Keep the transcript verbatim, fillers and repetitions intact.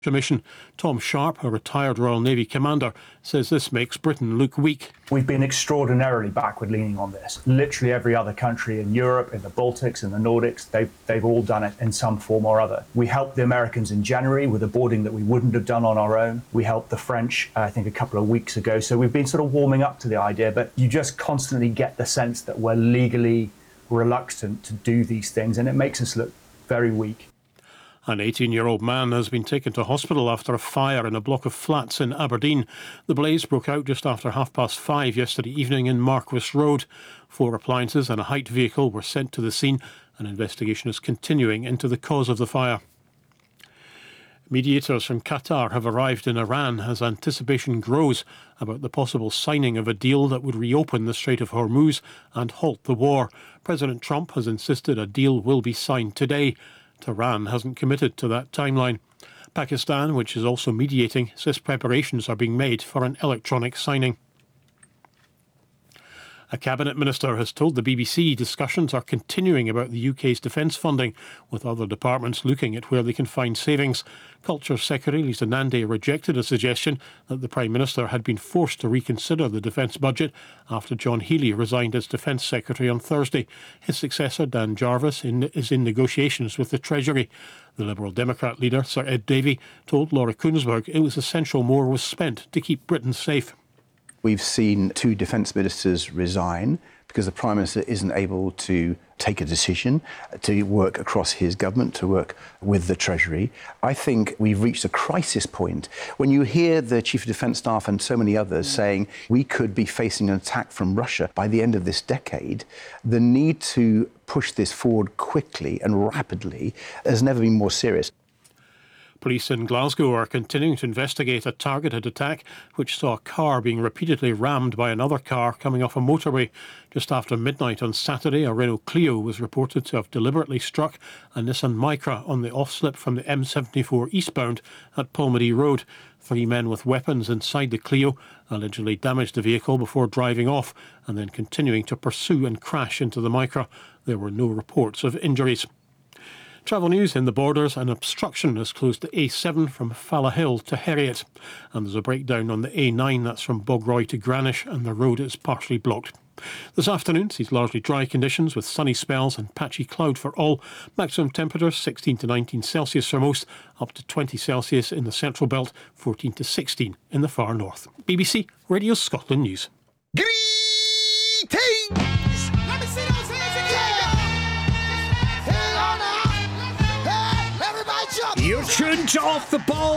Commission. Tom Sharp, a retired Royal Navy commander, says this makes Britain look weak. We've been extraordinarily backward-leaning on this. Literally every other country in Europe, in the Baltics, in the Nordics, they've, they've all done it in some form or other. We helped the Americans in January with a boarding that we wouldn't have done on our own. We helped the French, I think, a couple of weeks ago. So we've been sort of warming up to the idea, but you just constantly get the sense that we're legally reluctant to do these things, and it makes us look very weak. An eighteen-year-old man has been taken to hospital after a fire in a block of flats in Aberdeen. The blaze broke out just after half past five yesterday evening in Marquis Road. Four appliances and a height vehicle were sent to the scene. An investigation is continuing into the cause of the fire. Mediators from Qatar have arrived in Iran as anticipation grows about the possible signing of a deal that would reopen the Strait of Hormuz and halt the war. President Trump has insisted a deal will be signed today. Tehran hasn't committed to that timeline. Pakistan, which is also mediating, says preparations are being made for an electronic signing. A cabinet minister has told the B B C discussions are continuing about the U K's defence funding, with other departments looking at where they can find savings. Culture Secretary Lisa Nandy rejected a suggestion that the Prime Minister had been forced to reconsider the defence budget after John Healey resigned as Defence Secretary on Thursday. His successor, Dan Jarvis, in, is in negotiations with the Treasury. The Liberal Democrat leader, Sir Ed Davey, told Laura Kuenssberg it was essential more was spent to keep Britain safe. We've seen two defence ministers resign because the Prime Minister isn't able to take a decision, to work across his government, to work with the Treasury. I think we've reached a crisis point. When you hear the Chief of Defence Staff and so many others saying we could be facing an attack from Russia by the end of this decade, the need to push this forward quickly and rapidly has never been more serious. Police in Glasgow are continuing to investigate a targeted attack which saw a car being repeatedly rammed by another car coming off a motorway. Just after midnight on Saturday, a Renault Clio was reported to have deliberately struck a Nissan Micra on the off-slip from the M seventy-four eastbound at Polmadie Road. Three men with weapons inside the Clio allegedly damaged the vehicle before driving off and then continuing to pursue and crash into the Micra. There were no reports of injuries. Travel news in the Borders. An obstruction has closed the A seven from Fallahill to Heriot. And there's a breakdown on the A nine, that's from Bogroy to Granish, and the road is partially blocked. This afternoon sees largely dry conditions with sunny spells and patchy cloud for all. Maximum temperatures sixteen to nineteen Celsius for most, up to twenty Celsius in the central belt, fourteen to sixteen in the far north. B B C Radio Scotland News. Greetings! Let me see those hands again! Hang on now! Hey, everybody jump! You're tuned to Off the Ball.